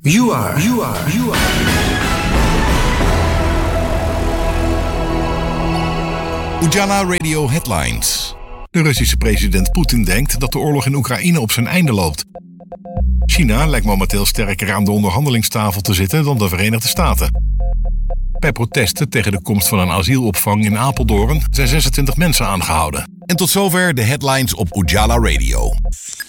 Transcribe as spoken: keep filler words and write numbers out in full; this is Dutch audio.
You are, you are, you are. Ujala Radio Headlines. De Russische president Poetin denkt dat de oorlog in Oekraïne op zijn einde loopt. China lijkt momenteel sterker aan de onderhandelingstafel te zitten dan de Verenigde Staten. Bij protesten tegen de komst van een asielopvang in Apeldoorn zijn zesentwintig mensen aangehouden. En tot zover de headlines op Ujala Radio.